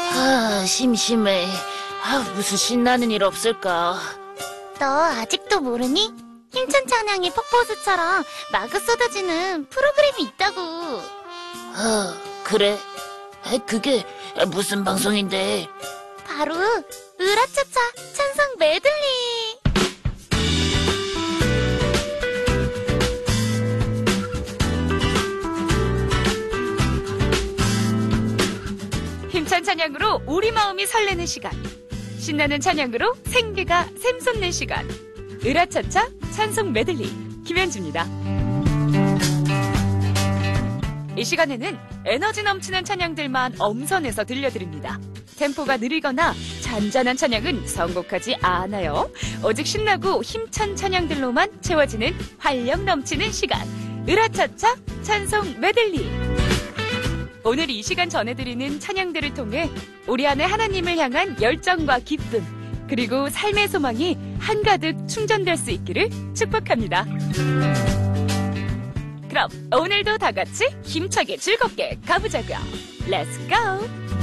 심심해. 무슨 신나는 일 없을까? 너 아직도 모르니? 힘찬 찬양이 폭포수처럼 마구 쏟아지는 프로그램이 있다고. 그래? 그게 무슨 방송인데? 바로 으라차차 찬성 메들리. 힘찬 찬양으로 우리 마음이 설레는 시간. 신나는 찬양으로 생기가 샘솟는 시간. 으라차차 찬송 메들리 김현주입니다. 이 시간에는 에너지 넘치는 찬양들만 엄선해서 들려드립니다. 템포가 느리거나 잔잔한 찬양은 선곡하지 않아요. 오직 신나고 힘찬 찬양들로만 채워지는 활력 넘치는 시간. 으라차차 찬송 메들리. 오늘 이 시간 전해드리는 찬양들을 통해 우리 안에 하나님을 향한 열정과 기쁨, 그리고 삶의 소망이 한가득 충전될 수 있기를 축복합니다. 그럼 오늘도 다 같이 힘차게 즐겁게 가보자고요. Let's go!